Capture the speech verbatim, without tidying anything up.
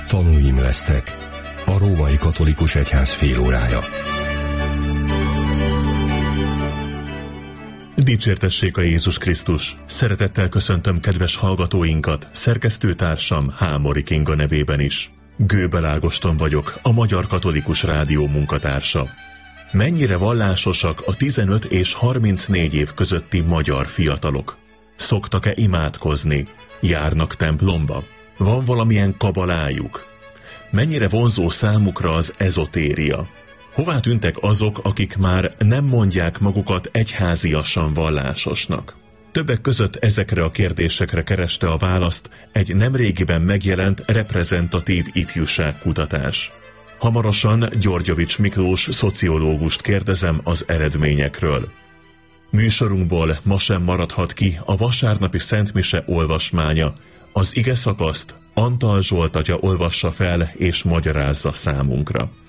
Tanúim lesztek. A római katolikus egyház félórája. Dicsértessék a Jézus Krisztus! Szeretettel köszöntöm kedves hallgatóinkat, szerkesztőtársam Hámori Kinga nevében is. Gőbel Ágoston vagyok, a Magyar Katolikus Rádió munkatársa. Mennyire vallásosak a tizenöt és harmincnégy év közötti magyar fiatalok? Szoktak-e imádkozni? Járnak templomba? Van valamilyen kabalájuk? Mennyire vonzó számukra az ezotéria? Hová tűntek azok, akik már nem mondják magukat egyháziasan vallásosnak? Többek között ezekre a kérdésekre kereste a választ egy nemrégiben megjelent reprezentatív ifjúságkutatás. Hamarosan Györgyevics Miklós szociológust kérdezem az eredményekről. Műsorunkból ma sem maradhat ki a vasárnapi szentmise olvasmánya. Az ige szakaszt Antal Zsolt atya olvassa fel és magyarázza számunkra.